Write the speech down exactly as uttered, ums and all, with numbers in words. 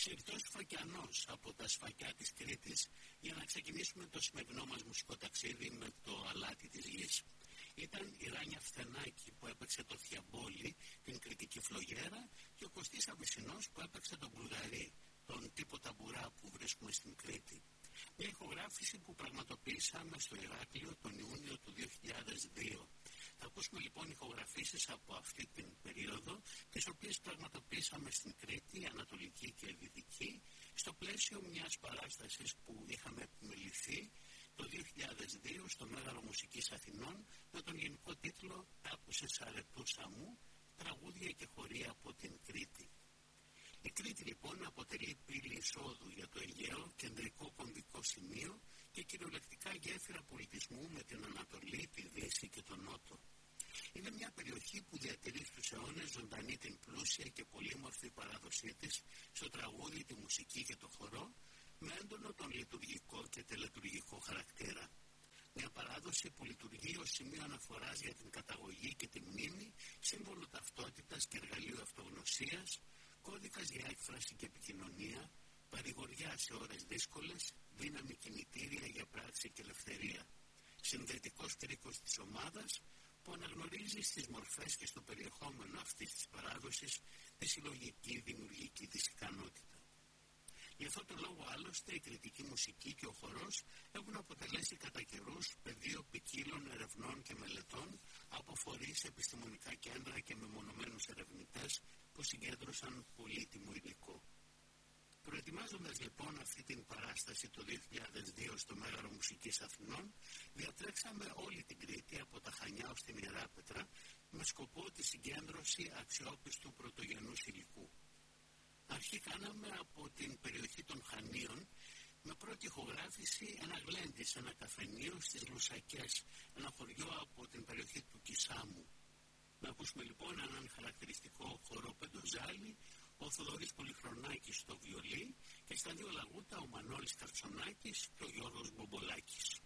Συρτός Φακιανός από τα Σφακιά της Κρήτης, για να ξεκινήσουμε το σημερινό μας μουσικό ταξίδι με το αλάτι της γης. Ήταν η Ράνια Φθενάκη που έπαιξε το Θιαμπόλι, την κρητική φλογέρα, και ο Κωστής Αβυσσινός που έπαιξε τον Μπουλγαρί, τον τύπο ταμπουρά που βρίσκουμε στην Κρήτη. Μια ηχογράφηση που πραγματοποιήσαμε στο Ηράκλειο τον Ιούνιο του δύο χιλιάδες δύο. Θα ακούσουμε λοιπόν ηχογραφήσεις από αυτή την περίοδο, τις οποίες πραγματοποιήσαμε στην Κρήτη, Ανατολική και Δυτική, στο πλαίσιο μιας παράστασης που είχαμε επιμεληθεί το δύο χιλιάδες δύο στο Μέγαρο Μουσικής Αθηνών με τον γενικό τίτλο «Άκουσες αρετούσα μου, τραγούδια και χωρία από την Κρήτη». Η Κρήτη λοιπόν αποτελεί πύλη εισόδου για το Αιγαίο, κεντρικό κομβικό σημείο και κυριολεκτικά γέφυρα πολιτισμού με την Ανατολή, τη Δύση και τον Νότο. Είναι μια περιοχή που διατηρεί στους αιώνες ζωντανή την πλούσια και πολύμορφη παράδοσή της στο τραγούδι, τη μουσική και το χορό, με έντονο τον λειτουργικό και τελετουργικό χαρακτήρα. Μια παράδοση που λειτουργεί ως σημείο αναφοράς για την καταγωγή και τη μνήμη, σύμβολο ταυτότητας και εργαλείο αυτογνωσίας, κώδικας για έκφραση και επικοινωνία, παρηγοριά σε ώρες δύσκολες, δύναμη κινητήρια για πράξη και ελευθερία. Συνδετικός κρίκος της ομάδας που αναγνωρίζει στις μορφές και στο περιεχόμενο αυτής της παράδοσης τη συλλογική δημιουργική της ικανότητα. Γι' αυτό το λόγο άλλωστε η κριτική μουσική και ο χορός έχουν αποτελέσει κατά καιρούς πεδίο ποικίλων ερευνών και μελετών από φορείς, επιστημονικά κέντρα και μεμονωμένους ερευνητές που συγκέντρωσαν πολύτιμο υλικό. Προετοιμάζοντας λοιπόν αυτή την παράσταση το δύο χιλιάδες δύο στο Μέγαρο Μουσικής Αθηνών, διατρέξαμε όλη την Κρήτη από τα Χανιά ως την Ιεράπετρα με σκοπό τη συγκέντρωση αξιόπιστου πρωτογενούς υλικού. Αρχή κάναμε από την περιοχή των Χανίων με πρώτη ηχογράφηση ένα γλέντι σε ένα καφενείο στις Λουσακές, ένα χωριό από την περιοχή του Κισάμου. Να ακούσουμε λοιπόν έναν χαρακτηριστικό χορό πεντοζάλι, ο Θοδωρής Πολυχρονάκης στο βιολί και στα δύο λαγούτα ο Μανώλης Καρτσονάκης και ο Γιώργος Μπομπολάκης.